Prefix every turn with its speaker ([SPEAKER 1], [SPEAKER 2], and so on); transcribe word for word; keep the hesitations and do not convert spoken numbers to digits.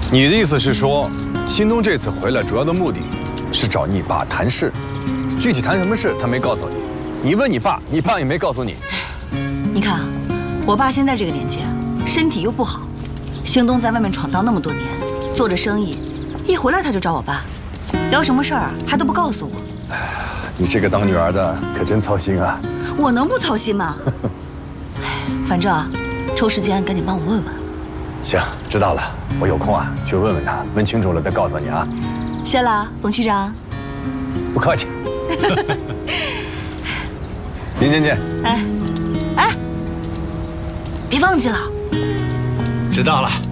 [SPEAKER 1] 你的意思是说，新东这次回来主要的目的是找你爸谈事，具体谈什么事他没告诉你。你问你爸，你爸也没告诉你。
[SPEAKER 2] 你看啊，我爸现在这个年纪，身体又不好，兴东在外面闯荡那么多年，做着生意，一回来他就找我爸，聊什么事儿还都不告诉我。
[SPEAKER 1] 你这个当女儿的可真操心啊！
[SPEAKER 2] 我能不操心吗？反正啊，抽时间赶紧帮我问问。
[SPEAKER 1] 行，知道了，我有空啊去问问他，问清楚了再告诉你啊。
[SPEAKER 2] 谢了，冯区长。
[SPEAKER 1] 不客气。您见见。
[SPEAKER 2] 哎，哎，别忘记了。
[SPEAKER 3] 知道了。